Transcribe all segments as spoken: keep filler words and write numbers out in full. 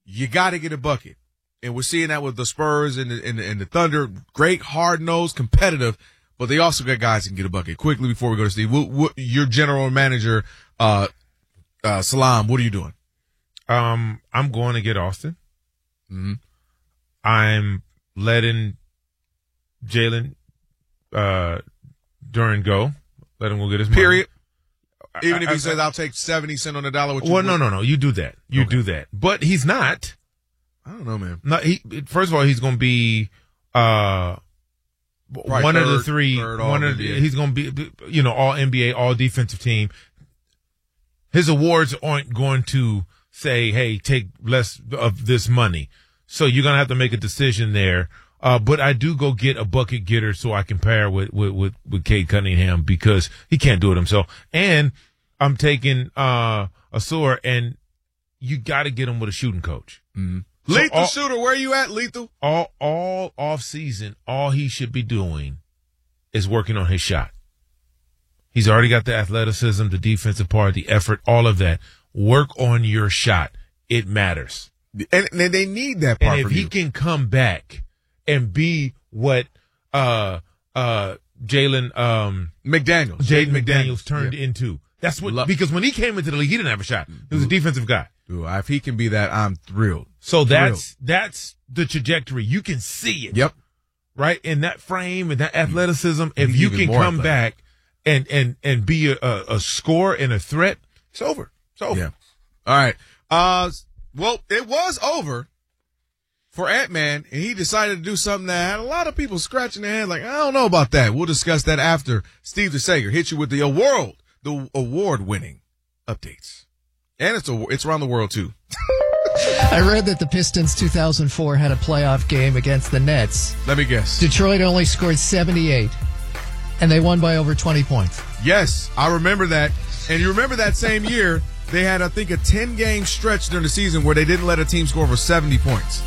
you got to get a bucket. And we're seeing that with the Spurs and the, and the, and the Thunder. Great, hard-nosed, competitive, but they also got guys that can get a bucket. Quickly before we go to Steve, what, what, your general manager, uh, uh, Salam, what are you doing? Um, I'm going to get Austin. Mm-hmm. I'm letting Jalen uh, Duren go. Let him go get his money. Period. Even I, if he I, says, I, I'll take seventy cents on the dollar. What you well, want. no, no, no. You do that. You okay. do that. But he's not. I don't know, man. No, he. First of all, he's going to be uh, one third, of the three. One of the, he's going to be, you know, all N B A, all defensive team. His awards aren't going to say, hey, take less of this money. So you're going to have to make a decision there. Uh, but I do go get a bucket getter so I can pair with, with, with, with Cade Cunningham because he can't do it himself. And I'm taking, uh, Ausar, and you got to get him with a shooting coach. Mm-hmm. So Lethal all, shooter, where you at, Lethal? All, all off season, all he should be doing is working on his shot. He's already got the athleticism, the defensive part, the effort, all of that. Work on your shot. It matters. And, and they need that part. And if from he you. can come back and be what uh uh Jalen um McDaniels, Jaden McDaniels, McDaniels turned yeah. into. That's what Love. Because when he came into the league, he didn't have a shot. He was a defensive guy. Ooh, if he can be that, I'm thrilled. So that's thrilled. that's the trajectory. You can see it. Yep. Right? In that frame and that athleticism, if He's you even can more come athletic. back and and and be a, a, a scorer and a threat, it's over. It's over. Yeah. All right. Uh, well, it was over for Ant-Man, and he decided to do something that had a lot of people scratching their head like, I don't know about that. We'll discuss that after Steve DeSager hits you with the world, the award-winning updates. And it's a, it's around the world, too. I read that the Pistons two thousand four had a playoff game against the Nets. Let me guess. Detroit only scored seventy-eight, and they won by over twenty points. Yes, I remember that. And you remember that same year, they had, I think, a ten-game stretch during the season where they didn't let a team score over seventy points.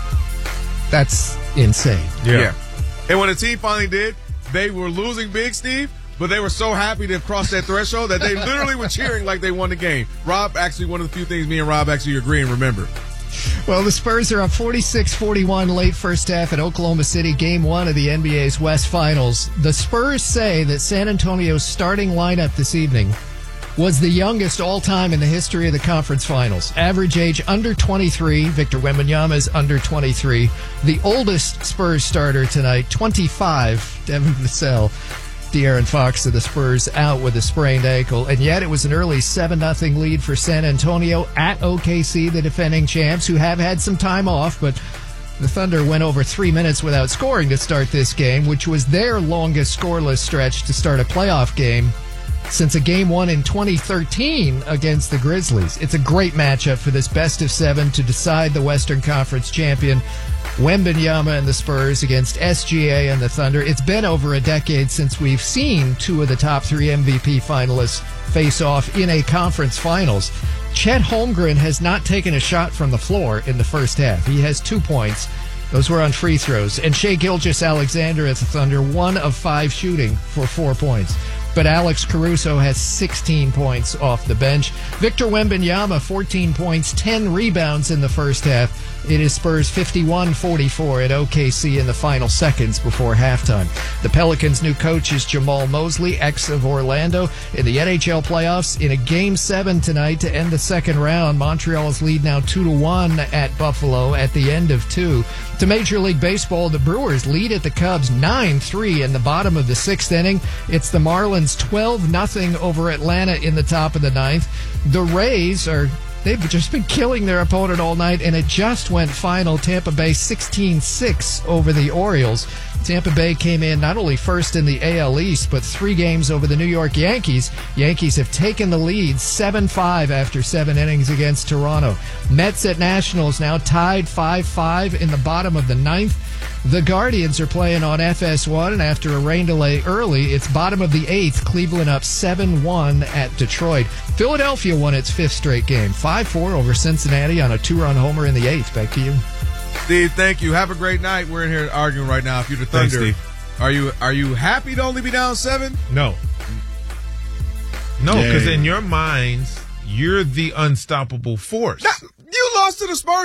That's insane. Yeah. yeah. And when the team finally did, they were losing big, Steve, but they were so happy to have crossed that threshold that they literally were cheering like they won the game. Rob, actually, one of the few things me and Rob actually agree and remember. Well, the Spurs are up forty-six forty-one late first half at Oklahoma City, game one of the N B A's West Finals. The Spurs say that San Antonio's starting lineup this evening was the youngest all-time in the history of the conference finals. Average age under twenty-three. Victor Wembanyama is under twenty-three. The oldest Spurs starter tonight, twenty-five, Devin Vassell. De'Aaron Fox of the Spurs out with a sprained ankle. And yet it was an early seven nothing lead for San Antonio at O K C, the defending champs, who have had some time off, but the Thunder went over three minutes without scoring to start this game, which was their longest scoreless stretch to start a playoff game since a game one in twenty thirteen against the Grizzlies. It's a great matchup for this best of seven to decide the Western Conference champion. Wembanyama and the Spurs against S G A and the Thunder. It's been over a decade since we've seen two of the top three M V P finalists face off in a conference finals. Chet Holmgren has not taken a shot from the floor in the first half. He has two points. Those were on free throws. And Shai Gilgeous-Alexander at the Thunder, one of five shooting for four points. But Alex Caruso has sixteen points off the bench. Victor Wembanyama, fourteen points, ten rebounds in the first half. It is Spurs fifty-one forty-four at O K C in the final seconds before halftime. The Pelicans' new coach is Jamal Mosley, ex of Orlando. In the N H L playoffs, in a game seven tonight to end the second round, Montreal's lead now two to one at Buffalo at the end of two. To Major League Baseball, the Brewers lead at the Cubs nine three in the bottom of the sixth inning. It's the Marlins twelve nothing over Atlanta in the top of the ninth. The Rays are... They've just been killing their opponent all night, and it just went final. Tampa Bay sixteen six over the Orioles. Tampa Bay came in not only first in the A L East, but three games over the New York Yankees. Yankees have taken the lead seven five after seven innings against Toronto. Mets at Nationals now tied five five in the bottom of the ninth. The Guardians are playing on F S one, and after a rain delay early, it's bottom of the eighth. Cleveland up seven one at Detroit. Philadelphia won its fifth straight game, five four over Cincinnati on a two-run homer in the eighth. Back to you. Steve, thank you. Have a great night. We're in here arguing right now. If you're the Thunder, Thanks, are you are you happy to only be down seven? No. No, because in your minds, you're the unstoppable force. Now, you lost to the Spurs.